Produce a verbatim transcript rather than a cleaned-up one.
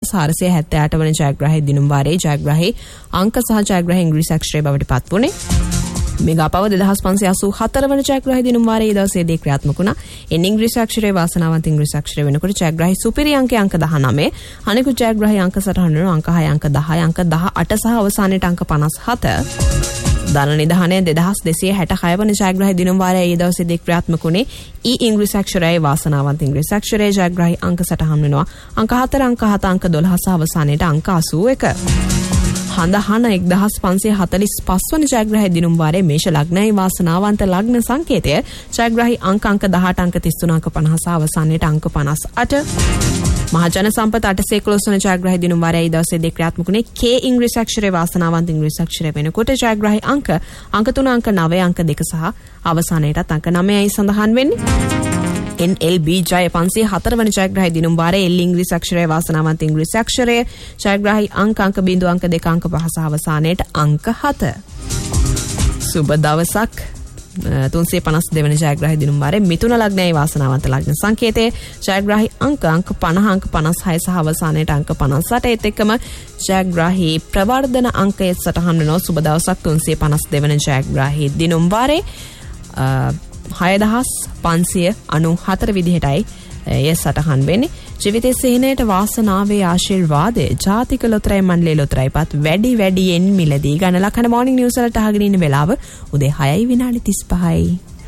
දෙදහස් හාරසිය හැත්තෑ අට වන ජයග්‍රාහී දිනුම් වාරයේ ජයග්‍රාහී අංක සහ ජයග්‍රාහී ඉංග්‍රීසි අක්ෂරය බවට පත් වුණේ. මෙගාපව දෙදහස් පන්සිය අසූ හතර වන ජයග්‍රාහී දිනුම් වාරයේ දවසේදී ක්‍රියාත්මක වුණා. එන් ඉංග්‍රීසි අක්ෂරයේ වාසනාවන්ත ඉංග්‍රීසි අක්ෂරය වෙනකොට ජයග්‍රාහී සුපිරි අංකය අංක දහනවය, අනිකුත් ජයග්‍රාහී අංක සටහන් වෙනවා අංක හය, අංක දහය, අංක දහඅට සහ අවසානයේට අංක පනස් හත. ධන නිධානය දෙදහස් දෙසිය හැටහය වන ජයග්‍රාහී දිනුම් වාරයේ ඒ දවසේදී ක්‍රියාත්මක වුණේ. ඊ ඉංග්‍රීසි අක්ෂරයේ වාසනාවන්ත ඉංග්‍රීසි අක්ෂරයේ ජයග්‍රාහී අංක සටහන් වෙනවා අංක හතර, අංක හත, අංක දොළහ සහ අවසානයේට අංක අසූ එක. හඳහන එක්දහස් පන්සිය හතළිස් පහ වන ජයග්‍රාහී දිනුම් වාරයේ මේෂ ලග්නයේ වාසනාවන්ත ලග්න සංකේතය ජයග්‍රාහී අංක අංක දහඅට, අංක තිස් තුන, අංක පනහ සහ අවසානයේට අංක පනස් අට. මහජන සම්පත අටසිය එකොළොස් වන ජයග්‍රාහී දිනුම් වාරයේ දවසේදී ක්‍රියාත්මක වුණේ. කේ ඉංග්‍රීසි අක්ෂරයේ වාසනාවන්ත ඉංග්‍රීසි අක්ෂරය වෙනකොට ජයග්‍රාහී අංක අංක තුන, අංක නවය, අංක දෙක සහ අවසානයේට අංක නවයයි සඳහන් වෙන්නේ. එන් එල් බී ජය පන්සිය හතර වන ජයග්‍රාහී දිනුම් වාරයේ එල් ඉංග්‍රීසි අක්ෂරයේ වාසනාවන්ත ඉංග්‍රීසි අක්ෂරය ජයග්‍රාහී අංක අංක බිංදුව, අංක දෙක, අංක පහ සහ අවසානයේට අංක හත. සුබ දවසක්. තුන්සිය පනස් දෙක වන ජයග්‍රාහී දිනුම් වාරයේ මිථුන ලග්නයේ වාසනාවන්ත ලග්න සංකේතය ජයග්‍රාහී අංක අංක පනහ, අංක පනස් හය සහ අවසානයේට අංක පනස් අට. ඒත් එක්කම ජයග්‍රාහී ප්‍රවර්ධන අංකයේ සටහන් වෙනවා. සුබ දවසක්. තුන්සිය පනස් දෙක වන ජයග්‍රාහී දිනුම් වාරයේ හයදහස් පන්සිය අනූ හතර විදිහටයි එය සටහන් වෙන්නේ. ජීවිතයේ සිහිනයට වාසනාවේ ආශිර්වාදය ජාතික ලොතරැයි මණ්ඩලයේ ලොතරැයිපත් වැඩි වැඩියෙන් මිලදී ගණනක්. අන මොර්නිං නිවුස් වලට අහගෙන ඉන්න වෙලාව උදේ හයයි විනාඩි තිස් පහයි.